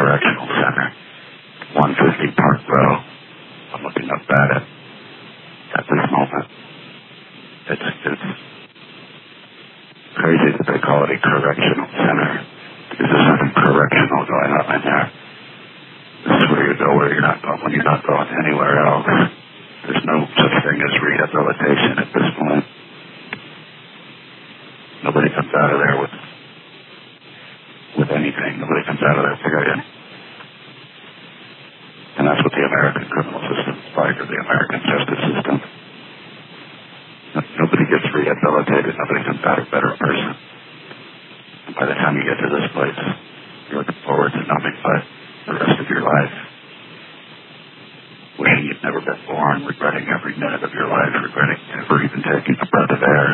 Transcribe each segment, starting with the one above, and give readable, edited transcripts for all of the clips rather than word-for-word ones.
Correctional Center, 150 Park Row. I'm looking up at it at this moment. It's crazy that they call it a correctional center, because there's nothing correctional going on in there. This is where you go where you're not going when you're not going anywhere else. There's no such thing as rehabilitation at this point. Nobody comes out of there with anything. Nobody comes out of there, period. And that's what the American criminal system is like, or the American justice system. Nobody gets rehabilitated. Nobody comes out a better person. And by the time you get to this place, you're looking forward to nothing but the rest of your life. Wishing you'd never been born, regretting every minute of your life, regretting never even taking a breath of air.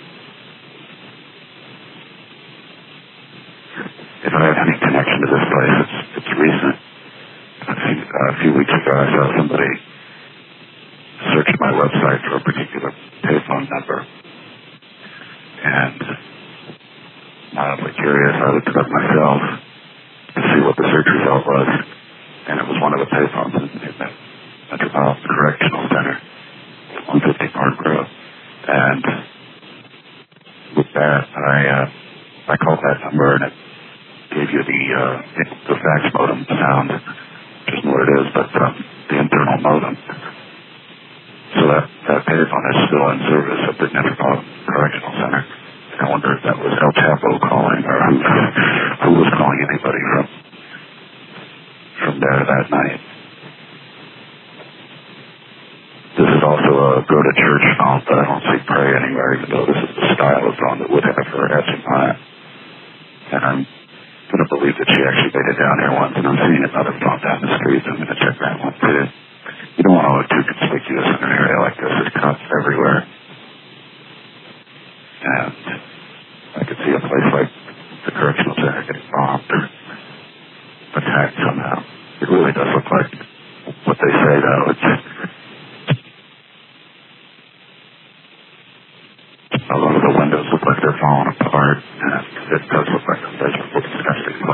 If I have any connection to this place, it's recent. I think a few weeks ago I saw somebody search my website for a particular payphone number. And mildly curious, I looked it up myself to see what the search result was. And it was one of the payphones in the Metropolitan Correctional Center, 150 Park Road. And with that, I called that number and it gave you the fax modem sound, which isn't what it is, but the internal modem. So that payphone is still in service at the Metropolitan Correctional Center. And I wonder if that was El Chapo calling, or who was calling anybody from there that night. This is also a go to church phone, but I don't see pray anywhere, even though this is the style of phone that would have for etching on it. And I'm going to believe that she actually made it down here once, and I'm seeing another phone down the street, so I'm going to check that one too. You don't want to look too conspicuous in an area like this. There's cops everywhere. And I could see a place like the Correctional Center getting bombed or attacked somehow. It really does look like what they say, though. A lot of the windows look like they're falling apart. And it does look like a miserable, disgusting place.